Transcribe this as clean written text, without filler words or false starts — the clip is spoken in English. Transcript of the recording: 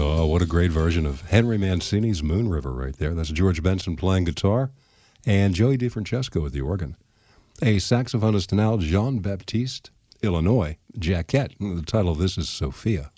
Oh, what a great version of Henry Mancini's Moon River right there. That's George Benson playing guitar and Joey DeFrancesco at the organ. A saxophonist now, Jean-Baptiste Illinois Jacquet. The title of this is Sophia.